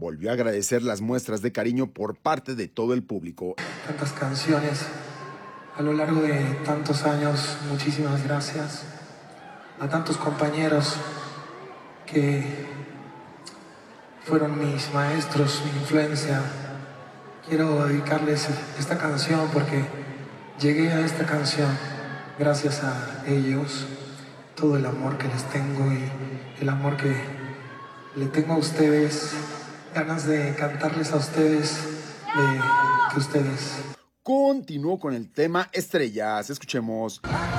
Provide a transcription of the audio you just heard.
volvió a agradecer las muestras de cariño por parte de todo el público. Tantas canciones a lo largo de tantos años, muchísimas gracias. A tantos compañeros que fueron mis maestros, mi influencia. Quiero dedicarles esta canción porque llegué a esta canción gracias a ellos. Todo el amor que les tengo y el amor que le tengo a ustedes. Ganas de cantarles a ustedes, de que ustedes... Continuó con el tema Estrellas. Escuchemos.